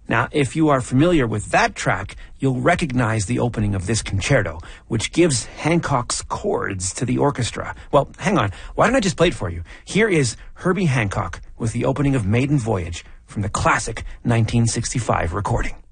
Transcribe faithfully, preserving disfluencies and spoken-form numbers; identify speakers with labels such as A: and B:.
A: Now, if you are familiar with that track, you'll recognize the opening of this concerto, which gives Hancock's chords to the orchestra. Well, hang on. Why don't I just play it for you? Here is Herbie Hancock with the opening of Maiden Voyage from the classic nineteen sixty-five recording.